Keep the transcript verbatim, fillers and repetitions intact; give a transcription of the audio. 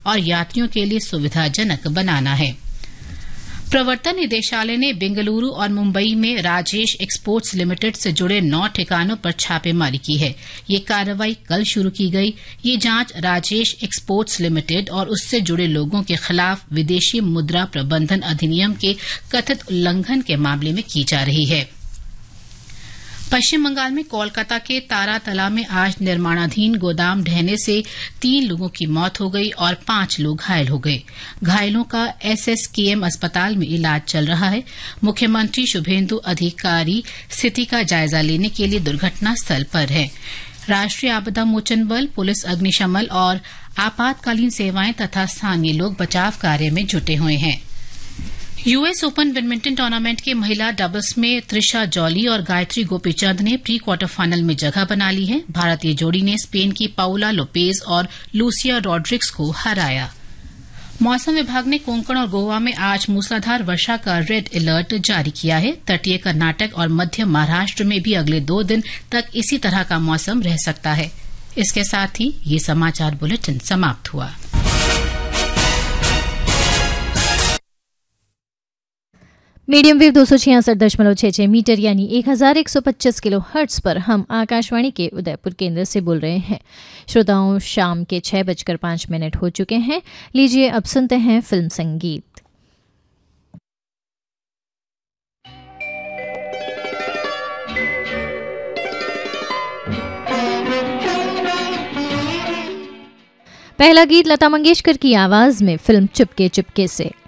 और यात्रियों के लिए सुविधाजनक बनाना है। प्रवर्तन निदेशालय ने बेंगलुरु और मुंबई में राजेश एक्सपोर्ट्स लिमिटेड से जुड़े नौ ठिकानों पर छापेमारी की है। ये कार्रवाई कल शुरू की गई। ये जांच राजेश एक्सपोर्ट्स लिमिटेड और उससे जुड़े लोगों के खिलाफ विदेशी मुद्रा प्रबंधन अधिनियम के कथित उल्लंघन के मामले में की जा रही है। पश्चिम बंगाल में कोलकाता के तारातला में आज निर्माणाधीन गोदाम ढहने से तीन लोगों की मौत हो गई और पांच लोग घायल हो गए। घायलों का एसएसकेएम अस्पताल में इलाज चल रहा है। मुख्यमंत्री शुभेंदु अधिकारी स्थिति का जायजा लेने के लिए दुर्घटना स्थल पर है। राष्ट्रीय आपदा मोचन बल, पुलिस, अग्निशमन और आपातकालीन सेवाएं तथा स्थानीय लोग बचाव कार्य में जुटे हुए हैं। यूएस ओपन बैडमिंटन टूर्नामेंट के महिला डबल्स में त्रिशा जॉली और गायत्री गोपीचंद ने प्री क्वार्टर फाइनल में जगह बना ली है। भारतीय जोड़ी ने स्पेन की पाउला लोपेज और लूसिया रॉड्रिग्स को हराया। मौसम विभाग ने कोंकण और गोवा में आज मूसलाधार वर्षा का रेड अलर्ट जारी किया है। तटीय कर्नाटक और मध्य महाराष्ट्र में भी अगले दो दिन तक इसी तरह का मौसम रह सकता है। इसके साथ ही ये समाचार बुलेटिन समाप्त हुआ। मीडियम वेव दो सौ छियासठ दशमलव छह छह मीटर यानी एक हजार एक सौ पच्चीस किलो हर्ट्स पर हम आकाशवाणी के उदयपुर केंद्र से बोल रहे हैं। श्रोताओं, शाम के छह बजकर पांच मिनट हो चुके हैं। लीजिए अब सुनते हैं फिल्म संगीत। पहला गीत लता मंगेशकर की आवाज में फिल्म चुपके चुपके से।